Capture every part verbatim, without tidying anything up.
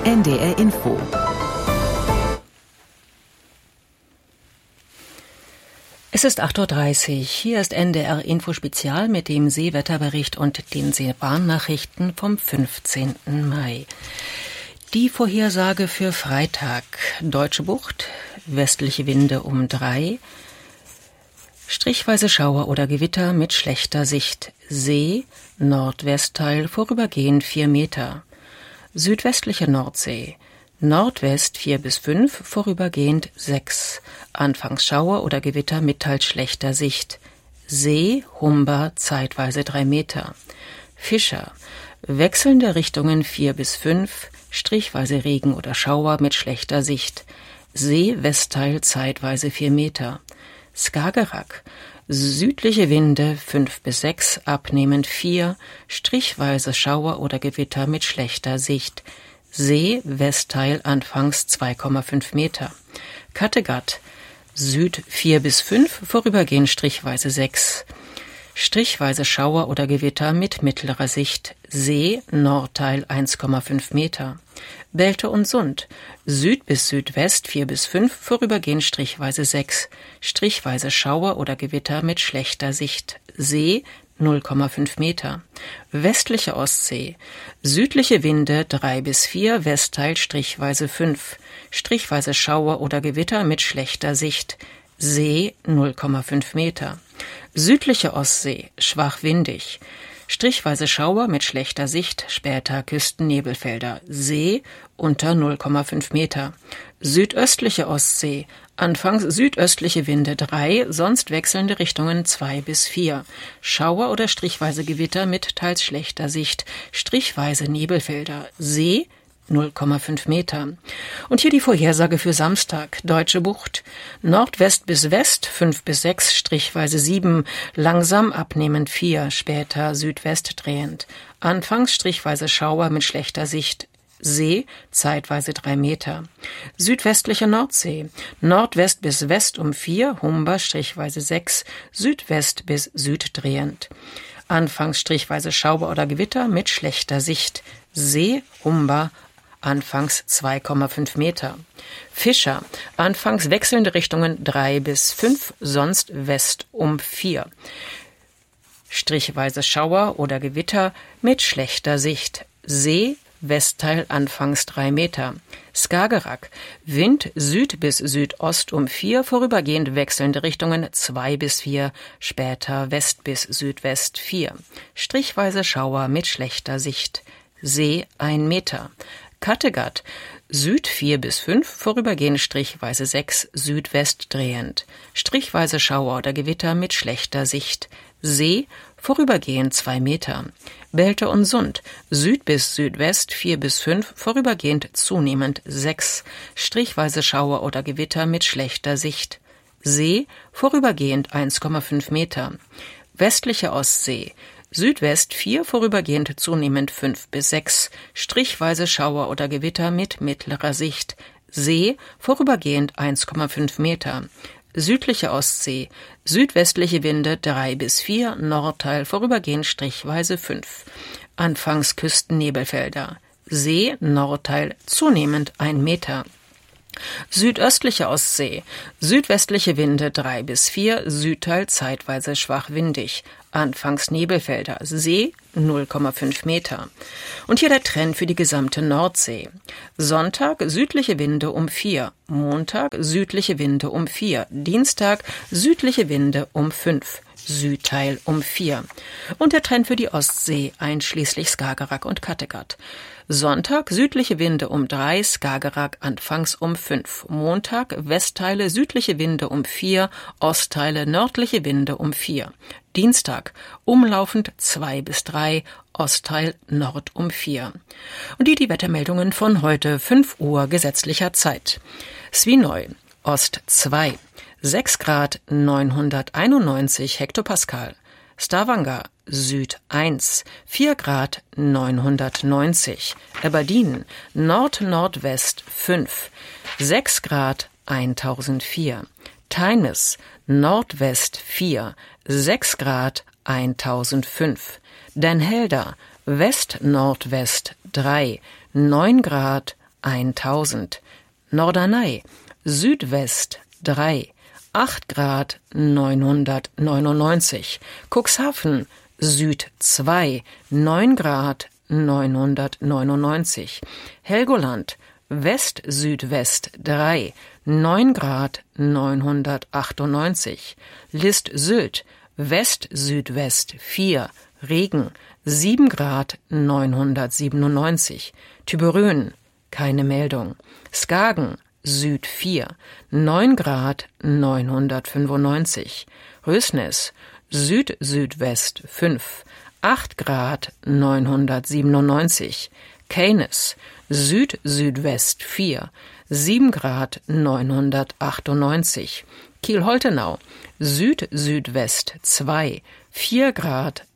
N D R Info. Es ist acht Uhr dreißig. Hier ist N D R Info Spezial mit dem Seewetterbericht und den Seebahnnachrichten vom fünfzehnten Mai. Die Vorhersage für Freitag: Deutsche Bucht, westliche Winde um drei, strichweise Schauer oder Gewitter mit schlechter Sicht, See, Nordwestteil vorübergehend vier Meter, südwestliche Nordsee, Nordwest vier bis fünf, vorübergehend sechs, anfangs Schauer oder Gewitter mit teils schlechter Sicht, See, Humber, zeitweise drei Meter, Fischer, wechselnde Richtungen vier bis fünf, strichweise Regen oder Schauer mit schlechter Sicht, See, Westteil, zeitweise vier Meter, Skagerrak, südliche Winde fünf bis sechs, abnehmend vier, strichweise Schauer oder Gewitter mit schlechter Sicht, See, Westteil, anfangs zwei Komma fünf Meter, Kattegat, Süd vier bis fünf, vorübergehend strichweise sechs, strichweise Schauer oder Gewitter mit mittlerer Sicht, See, Nordteil eins Komma fünf Meter, Belte und Sund, Süd bis Südwest vier bis fünf, vorübergehend strichweise sechs, strichweise Schauer oder Gewitter mit schlechter Sicht, See, null Komma fünf Meter, westliche Ostsee, südliche Winde drei bis vier, Westteil strichweise fünf, strichweise Schauer oder Gewitter mit schlechter Sicht, See, null Komma fünf Meter, südliche Ostsee, schwach windig, strichweise Schauer mit schlechter Sicht, später Küstennebelfelder, See unter null Komma fünf Meter, südöstliche Ostsee, anfangs südöstliche Winde drei, sonst wechselnde Richtungen zwei bis vier, Schauer oder strichweise Gewitter mit teils schlechter Sicht, strichweise Nebelfelder, See null Komma fünf Meter. Und hier die Vorhersage für Samstag: Deutsche Bucht, Nordwest bis West fünf bis sechs, strichweise sieben, langsam abnehmend vier, später Südwest drehend, anfangs strichweise Schauer mit schlechter Sicht, See, zeitweise drei Meter, südwestliche Nordsee, Nordwest bis West um vier, Humber strichweise sechs, Südwest bis Süd drehend, anfangs strichweise Schauer oder Gewitter mit schlechter Sicht, See, Humber, anfangs zwei Komma fünf Meter. Fischer, anfangs wechselnde Richtungen drei bis fünf, sonst West um vier. Strichweise Schauer oder Gewitter mit schlechter Sicht. See, Westteil, anfangs drei Meter. Skagerrak, Wind Süd bis Südost um vier, vorübergehend wechselnde Richtungen zwei bis vier, später West bis Südwest vier. Strichweise Schauer mit schlechter Sicht. See ein Meter. Kattegat, Süd vier bis fünf, vorübergehend strichweise sechs, Südwest drehend, strichweise Schauer oder Gewitter mit schlechter Sicht, See, vorübergehend zwei Meter, Belte und Sund, Süd bis Südwest vier bis fünf, vorübergehend zunehmend sechs, strichweise Schauer oder Gewitter mit schlechter Sicht, See, vorübergehend eins Komma fünf Meter, westliche Ostsee, Südwest vier, vorübergehend zunehmend fünf bis sechs, strichweise Schauer oder Gewitter mit mittlerer Sicht, See, vorübergehend eins Komma fünf Meter, südliche Ostsee, südwestliche Winde drei bis vier, Nordteil vorübergehend strichweise fünf, anfangs Küstennebelfelder, See, Nordteil zunehmend ein Meter. Südöstliche Ostsee, südwestliche Winde drei bis vier, Südteil zeitweise schwach windig, anfangs Nebelfelder, See null Komma fünf Meter. Und hier der Trend für die gesamte Nordsee. Sonntag südliche Winde um vier, Montag südliche Winde um vier, Dienstag südliche Winde um fünf, Südteil um vier. Und der Trend für die Ostsee, einschließlich Skagerrak und Kattegat. Sonntag südliche Winde um drei, Skagerrak anfangs um fünf. Montag Westteile südliche Winde um vier, Ostteile nördliche Winde um vier. Dienstag umlaufend zwei bis drei, Ostteil Nord um vier. Und die die Wettermeldungen von heute fünf Uhr gesetzlicher Zeit. Svinøy, Ost zwei, sechs Grad neunhunderteinundneunzig Hektopascal. Stavanger, Süd eins, vier Grad neunhundertneunzig. Aberdeen, Nord-Nordwest fünf, sechs Grad eintausendvier. Tynes, Nordwest vier, sechs Grad eintausendfünf. Den Helder, West-Nordwest drei, neun Grad tausend. Norderney, Südwest drei, acht Grad neunhundertneunundneunzig. Cuxhaven, Süd zwei, neun Grad neunhundertneunundneunzig. Helgoland, West-Südwest drei, neun Grad neunhundertachtundneunzig. List-Sylt, West-Südwest vier, Regen, sieben Grad neunhundertsiebenundneunzig. Tübingen, keine Meldung. Skagen, Süd vier, neun Grad neunhundertfünfundneunzig. Rösnäs, Süd-Südwest fünf, acht Grad neunhundertsiebenundneunzig. Keynes, Süd-Südwest vier, sieben Grad neunhundertachtundneunzig. Kiel-Holtenau, Süd-Südwest zwei, vier Grad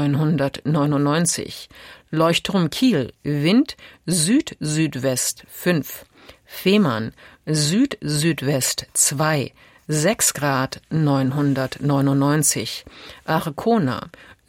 neunhundertneunundneunzig. Leuchtturm Kiel, Wind Süd-Südwest fünf. Fehmarn, Süd-Südwest zwei, sechs Grad neunhundertneunundneunzig. Arkona,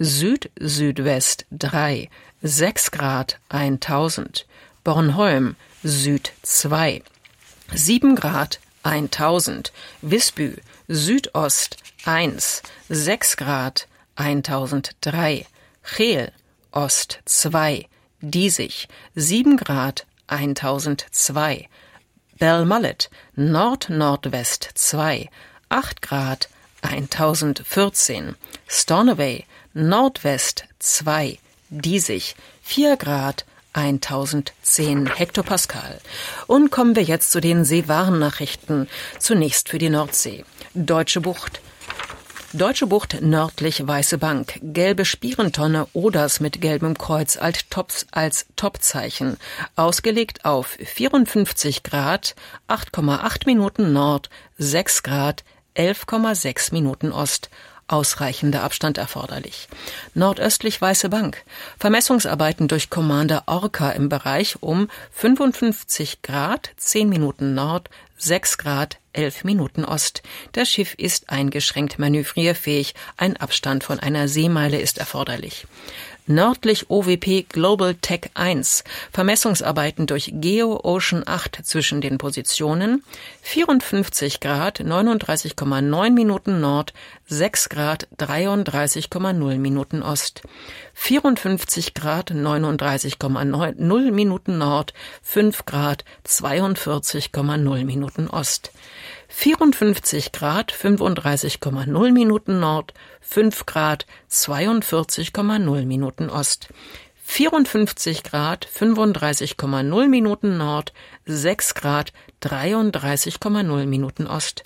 Süd-Südwest drei, sechs Grad tausend. Bornholm, Süd zwei, sieben Grad tausend. Visby, Südost eins, sechs Grad tausenddrei. Cheel, Ost zwei, Diesig, sieben Grad tausendzwei. Belmallet, Nord-Nordwest zwei, acht Grad tausendvierzehn. Stornoway, Nordwest zwei, Diesig, vier Grad tausendzehn Hektopascal. Und kommen wir jetzt zu den Seewarnnachrichten. Zunächst für die Nordsee. Deutsche Bucht. Deutsche Bucht nördlich Weiße Bank. Gelbe Spierentonne Oders mit gelbem Kreuz als, Tops, als Topzeichen. Ausgelegt auf vierundfünfzig Grad, acht Komma acht Minuten Nord, sechs Grad, elf Komma sechs Minuten Ost. Ausreichender Abstand erforderlich. Nordöstlich Weiße Bank. Vermessungsarbeiten durch Commander Orca im Bereich um fünfundfünfzig Grad, zehn Minuten Nord, sechs Grad, elf Minuten Ost. Das Schiff ist eingeschränkt manövrierfähig. Ein Abstand von einer Seemeile ist erforderlich. Nördlich O W P Global Tech eins. Vermessungsarbeiten durch Geo Ocean acht zwischen den Positionen vierundfünfzig Grad, neununddreißig Komma neun Minuten Nord, sechs Grad, dreiunddreißig Komma null Minuten Ost. vierundfünfzig Grad, neununddreißig Komma null Minuten Nord, fünf Grad, zweiundvierzig Komma null Minuten Ost. vierundfünfzig Grad, fünfunddreißig Komma null Minuten Nord, fünf Grad, zweiundvierzig Komma null Minuten Ost. vierundfünfzig Grad, fünfunddreißig Komma null Minuten Nord, sechs Grad, dreiunddreißig Komma null Minuten Ost.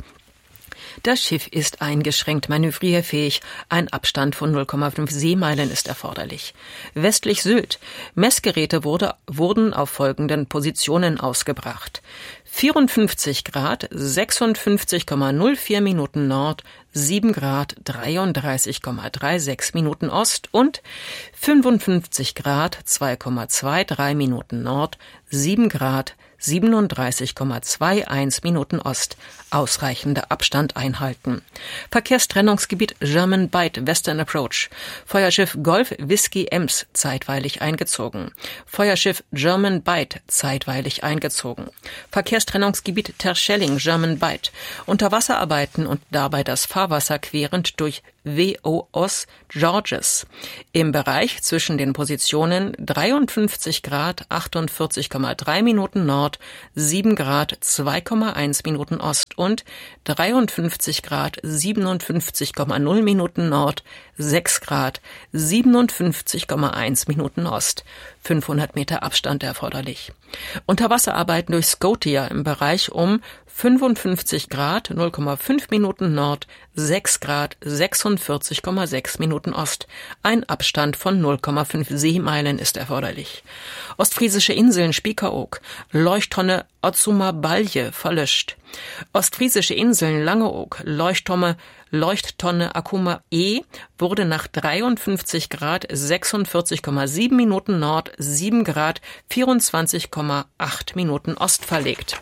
Das Schiff ist eingeschränkt manövrierfähig. Ein Abstand von null Komma fünf Seemeilen ist erforderlich. Westlich Sylt. Messgeräte wurde, wurden auf folgenden Positionen ausgebracht. vierundfünfzig Grad, sechsundfünfzig Komma null vier Minuten Nord, sieben Grad, dreiunddreißig Komma sechsunddreißig Minuten Ost und fünfundfünfzig Grad, zwei Komma drei zwei Minuten Nord, sieben Grad, siebenunddreißig Komma einundzwanzig Minuten Ost. Ausreichender Abstand einhalten. Verkehrstrennungsgebiet German Bight Western Approach. Feuerschiff Golf Whisky Ems zeitweilig eingezogen. Feuerschiff German Bight zeitweilig eingezogen. Verkehrstrennungsgebiet Terschelling German Bight. Unterwasserarbeiten und dabei das Fahrwasser querend durch W O Os Georges. Im Bereich zwischen den Positionen dreiundfünfzig Grad, achtundvierzig Komma drei Minuten Nord, sieben Grad, zwei Komma eins Minuten Ost und dreiundfünfzig Grad, siebenundfünfzig Komma null Minuten Nord, sechs Grad, siebenundfünfzig Komma eins Minuten Ost. fünfhundert Meter Abstand erforderlich. Unterwasserarbeiten durch Scotia im Bereich um fünfundfünfzig Grad, null Komma fünf Minuten Nord, sechs Grad, sechsundvierzig Komma sechs Minuten Ost. Ein Abstand von null Komma fünf Seemeilen ist erforderlich. Ostfriesische Inseln Spiekeroog, Leuchttonne Otzuma Balje verlöscht. Ostfriesische Inseln Langeoog, Leuchttonne, Leuchttonne Akuma E wurde nach dreiundfünfzig Grad, sechsundvierzig Komma sieben Minuten Nord, sieben Grad, vierundzwanzig Komma acht Minuten Ost verlegt.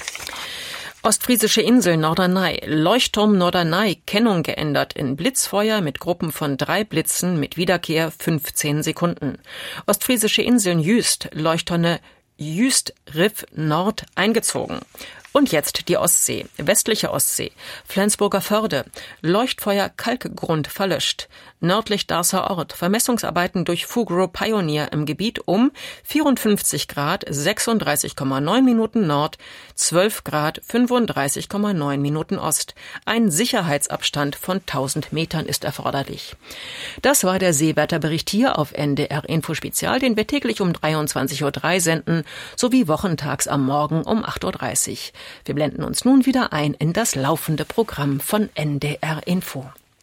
Ostfriesische Inseln Norderney, Leuchtturm Norderney, Kennung geändert in Blitzfeuer mit Gruppen von drei Blitzen mit Wiederkehr fünfzehn Sekunden. Ostfriesische Inseln Jüst, Leuchttonne Jüst Riff Nord eingezogen. Und jetzt die Ostsee, westliche Ostsee, Flensburger Förde, Leuchtfeuer Kalkgrund verlöscht, nördlich Darßer Ort, Vermessungsarbeiten durch Fugro Pioneer im Gebiet um vierundfünfzig Grad sechsunddreißig Komma neun Minuten Nord, zwölf Grad fünfunddreißig Komma neun Minuten Ost. Ein Sicherheitsabstand von tausend Metern ist erforderlich. Das war der Seewetterbericht hier auf N D R Info Spezial, den wir täglich um dreiundzwanzig Uhr drei senden, sowie wochentags am Morgen um acht Uhr dreißig. Wir blenden uns nun wieder ein in das laufende Programm von N D R Info.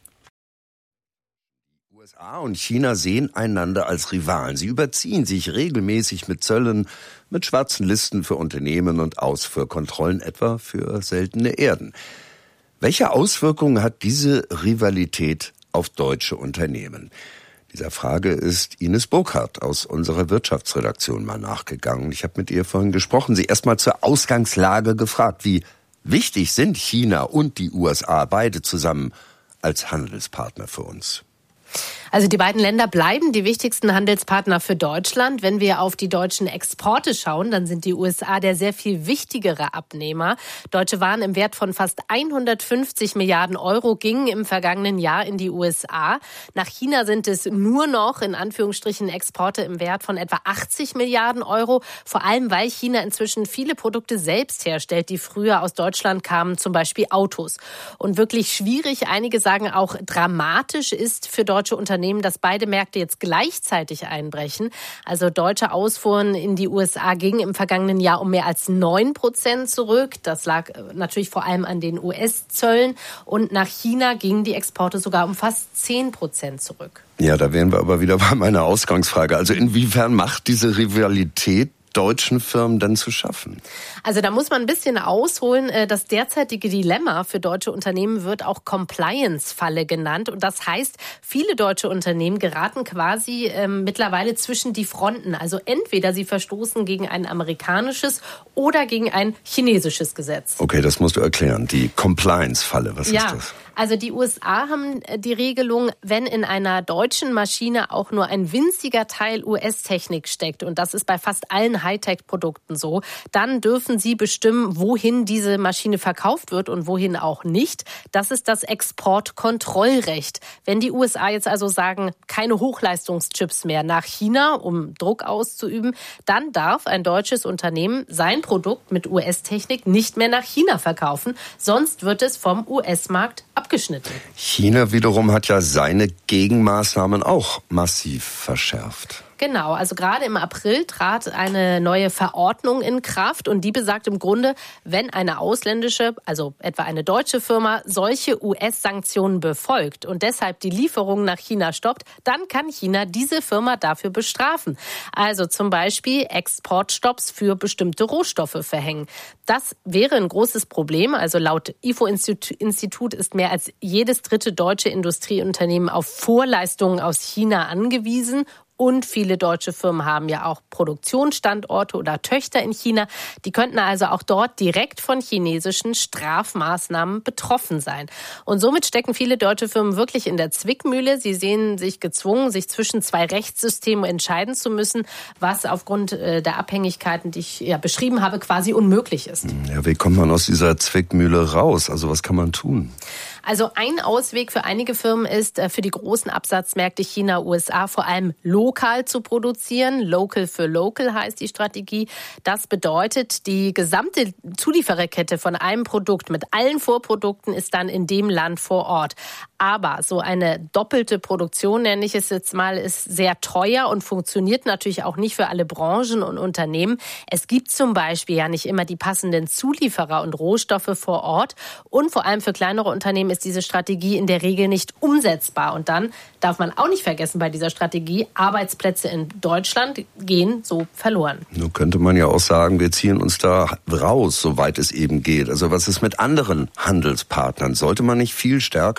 U S A und China sehen einander als Rivalen. Sie überziehen sich regelmäßig mit Zöllen, mit schwarzen Listen für Unternehmen und Ausfuhrkontrollen, etwa für seltene Erden. Welche Auswirkungen hat diese Rivalität auf deutsche Unternehmen? Dieser Frage ist Ines Burkhardt aus unserer Wirtschaftsredaktion mal nachgegangen. Ich habe mit ihr vorhin gesprochen, sie erstmal zur Ausgangslage gefragt. Wie wichtig sind China und die U S A beide zusammen als Handelspartner für uns? Also die beiden Länder bleiben die wichtigsten Handelspartner für Deutschland. Wenn wir auf die deutschen Exporte schauen, dann sind die U S A der sehr viel wichtigere Abnehmer. Deutsche Waren im Wert von fast hundertfünfzig Milliarden Euro gingen im vergangenen Jahr in die U S A. Nach China sind es nur noch in Anführungsstrichen Exporte im Wert von etwa achtzig Milliarden Euro. Vor allem, weil China inzwischen viele Produkte selbst herstellt, die früher aus Deutschland kamen, zum Beispiel Autos. Und wirklich schwierig, einige sagen auch dramatisch ist für deutsche Unternehmen, dass beide Märkte jetzt gleichzeitig einbrechen. Also deutsche Ausfuhren in die U S A gingen im vergangenen Jahr um mehr als neun Prozent zurück. Das lag natürlich vor allem an den U S-Zöllen. Und nach China gingen die Exporte sogar um fast zehn Prozent zurück. Ja, da wären wir aber wieder bei meiner Ausgangsfrage. Also inwiefern macht diese Rivalität deutschen Firmen dann zu schaffen? Also da muss man ein bisschen ausholen. Das derzeitige Dilemma für deutsche Unternehmen wird auch Compliance-Falle genannt. Und das heißt, viele deutsche Unternehmen geraten quasi ähm, mittlerweile zwischen die Fronten. Also entweder sie verstoßen gegen ein amerikanisches oder gegen ein chinesisches Gesetz. Okay, das musst du erklären. Die Compliance-Falle, was ja. ist das? Also die U S A haben die Regelung, wenn in einer deutschen Maschine auch nur ein winziger Teil U S-Technik steckt, und das ist bei fast allen Hightech-Produkten so, dann dürfen sie bestimmen, wohin diese Maschine verkauft wird und wohin auch nicht. Das ist das Exportkontrollrecht. Wenn die U S A jetzt also sagen, keine Hochleistungschips mehr nach China, um Druck auszuüben, dann darf ein deutsches Unternehmen sein Produkt mit U S-Technik nicht mehr nach China verkaufen, sonst wird es vom U S-Markt abgeschnitten. China wiederum hat ja seine Gegenmaßnahmen auch massiv verschärft. Genau, also gerade im April trat eine neue Verordnung in Kraft und die besagt im Grunde, wenn eine ausländische, also etwa eine deutsche Firma, solche U S-Sanktionen befolgt und deshalb die Lieferungen nach China stoppt, dann kann China diese Firma dafür bestrafen. Also zum Beispiel Exportstopps für bestimmte Rohstoffe verhängen. Das wäre ein großes Problem. Also laut I F O-Institut ist mehr als jedes dritte deutsche Industrieunternehmen auf Vorleistungen aus China angewiesen. Und viele deutsche Firmen haben ja auch Produktionsstandorte oder Töchter in China. Die könnten also auch dort direkt von chinesischen Strafmaßnahmen betroffen sein. Und somit stecken viele deutsche Firmen wirklich in der Zwickmühle. Sie sehen sich gezwungen, sich zwischen zwei Rechtssystemen entscheiden zu müssen, was aufgrund der Abhängigkeiten, die ich ja beschrieben habe, quasi unmöglich ist. Ja, wie kommt man aus dieser Zwickmühle raus? Also was kann man tun? Also ein Ausweg für einige Firmen ist, für die großen Absatzmärkte China, U S A vor allem lokal zu produzieren. Local für Local heißt die Strategie. Das bedeutet, die gesamte Zuliefererkette von einem Produkt mit allen Vorprodukten ist dann in dem Land vor Ort. Aber so eine doppelte Produktion, nenne ich es jetzt mal, ist sehr teuer und funktioniert natürlich auch nicht für alle Branchen und Unternehmen. Es gibt zum Beispiel ja nicht immer die passenden Zulieferer und Rohstoffe vor Ort. Und vor allem für kleinere Unternehmen ist diese Strategie in der Regel nicht umsetzbar. Und dann darf man auch nicht vergessen bei dieser Strategie, Arbeitsplätze in Deutschland gehen so verloren. Nun könnte man ja auch sagen, wir ziehen uns da raus, soweit es eben geht. Also was ist mit anderen Handelspartnern? Sollte man nicht viel stärker auf Alternativen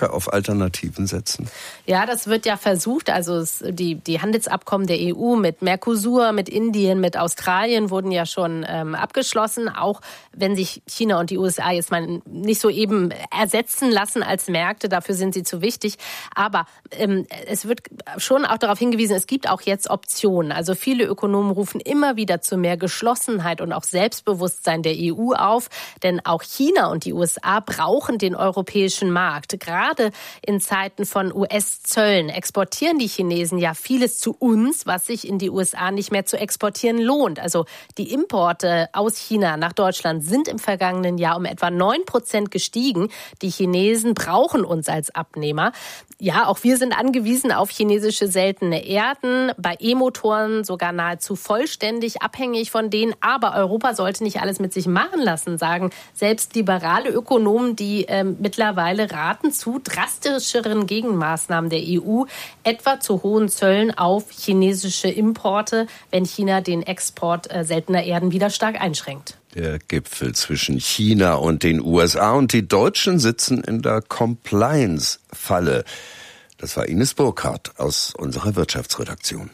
Alternativen setzen? Ja, das wird ja versucht. Also es, die, die Handelsabkommen der E U mit Mercosur, mit Indien, mit Australien wurden ja schon ähm, abgeschlossen. Auch wenn sich China und die U S A jetzt mal nicht so eben ersetzen lassen als Märkte, dafür sind sie zu wichtig. Aber ähm, es wird schon auch darauf hingewiesen, es gibt auch jetzt Optionen. Also viele Ökonomen rufen immer wieder zu mehr Geschlossenheit und auch Selbstbewusstsein der E U auf. Denn auch China und die U S A brauchen den europäischen Markt. Gerade in Zeiten von U S-Zöllen exportieren die Chinesen ja vieles zu uns, was sich in die U S A nicht mehr zu exportieren lohnt. Also die Importe aus China nach Deutschland sind im vergangenen Jahr um etwa neun Prozent gestiegen. Die Chinesen brauchen uns als Abnehmer. Ja, auch wir sind angewiesen auf chinesische seltene Erden, bei E-Motoren sogar nahezu vollständig abhängig von denen. Aber Europa sollte nicht alles mit sich machen lassen, sagen selbst liberale Ökonomen, die ähm, mittlerweile raten zu drastischeren Gegenmaßnahmen der E U, etwa zu hohen Zöllen auf chinesische Importe, wenn China den Export äh, seltener Erden wieder stark einschränkt. Der Gipfel zwischen China und den U S A und die Deutschen sitzen in der Compliance-Falle. Das war Ines Burkhardt aus unserer Wirtschaftsredaktion.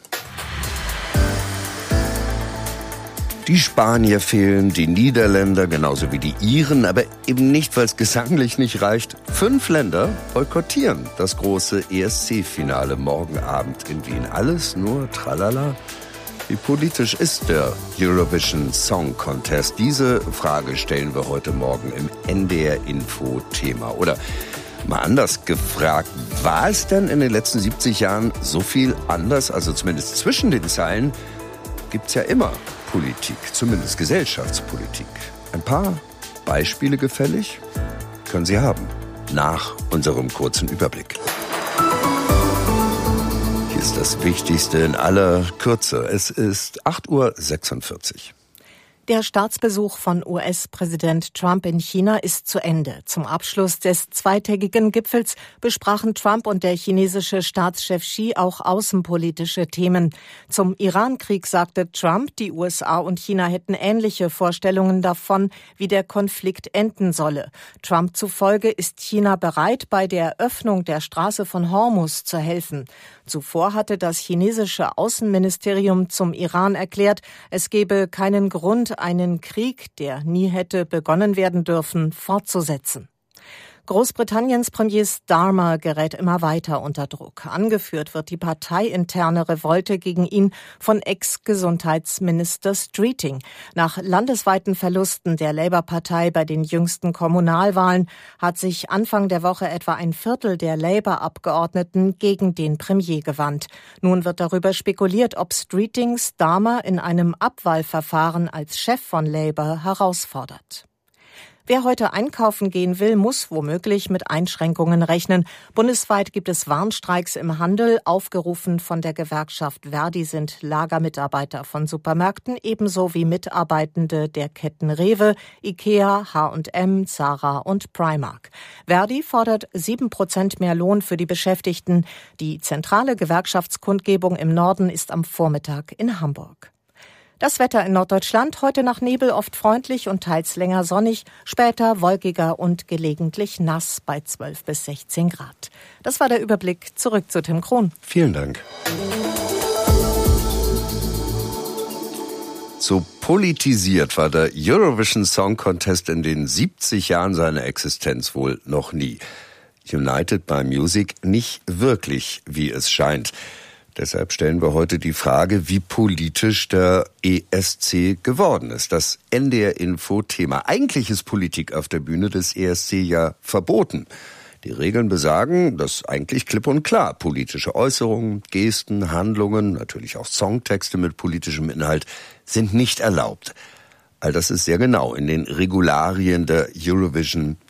Die Spanier fehlen, die Niederländer genauso wie die Iren, aber eben nicht, weil es gesanglich nicht reicht. Fünf Länder boykottieren das große E S C-Finale morgen Abend in Wien. Alles nur Tralala. Wie politisch ist der Eurovision Song Contest? Diese Frage stellen wir heute Morgen im N D R-Info-Thema. Oder mal anders gefragt, war es denn in den letzten siebzig Jahren so viel anders? Also zumindest zwischen den Zeilen gibt's ja immer Politik, zumindest Gesellschaftspolitik. Ein paar Beispiele gefällig? Können Sie haben, nach unserem kurzen Überblick. Hier ist das Wichtigste in aller Kürze. Es ist acht Uhr sechsundvierzig. Der Staatsbesuch von U S-Präsident Trump in China ist zu Ende. Zum Abschluss des zweitägigen Gipfels besprachen Trump und der chinesische Staatschef Xi auch außenpolitische Themen. Zum Iran-Krieg sagte Trump, die U S A und China hätten ähnliche Vorstellungen davon, wie der Konflikt enden solle. Trump zufolge ist China bereit, bei der Öffnung der Straße von Hormuz zu helfen. Zuvor hatte das chinesische Außenministerium zum Iran erklärt, es gebe keinen Grund, einen Krieg, der nie hätte begonnen werden dürfen, fortzusetzen. Großbritanniens Premier Starmer gerät immer weiter unter Druck. Angeführt wird die parteiinterne Revolte gegen ihn von Ex-Gesundheitsminister Streeting. Nach landesweiten Verlusten der Labour-Partei bei den jüngsten Kommunalwahlen hat sich Anfang der Woche etwa ein Viertel der Labour-Abgeordneten gegen den Premier gewandt. Nun wird darüber spekuliert, ob Streeting Starmer in einem Abwahlverfahren als Chef von Labour herausfordert. Wer heute einkaufen gehen will, muss womöglich mit Einschränkungen rechnen. Bundesweit gibt es Warnstreiks im Handel. Aufgerufen von der Gewerkschaft Verdi sind Lagermitarbeiter von Supermärkten ebenso wie Mitarbeitende der Ketten Rewe, Ikea, H und M, Zara und Primark. Verdi fordert sieben Prozent mehr Lohn für die Beschäftigten. Die zentrale Gewerkschaftskundgebung im Norden ist am Vormittag in Hamburg. Das Wetter in Norddeutschland, heute nach Nebel oft freundlich und teils länger sonnig, später wolkiger und gelegentlich nass bei zwölf bis sechzehn Grad. Das war der Überblick. Zurück zu Tim Krohn. Vielen Dank. So politisiert war der Eurovision Song Contest in den siebzig Jahren seiner Existenz wohl noch nie. United by Music nicht wirklich, wie es scheint. Deshalb stellen wir heute die Frage, wie politisch der E S C geworden ist. Das N D R-Info-Thema. Eigentlich ist Politik auf der Bühne des E S C ja verboten. Die Regeln besagen, dass eigentlich klipp und klar politische Äußerungen, Gesten, Handlungen, natürlich auch Songtexte mit politischem Inhalt sind nicht erlaubt. All das ist sehr genau in den Regularien der Eurovision